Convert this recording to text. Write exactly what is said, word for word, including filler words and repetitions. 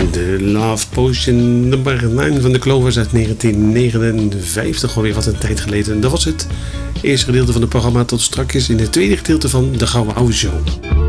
De Love Potion nummer negen van de Clovers uit negentien negenenvijftig, alweer wat een tijd geleden. Dat was het eerste gedeelte van het programma. Tot strakjes in het tweede gedeelte van de Gouden Ouwe Show.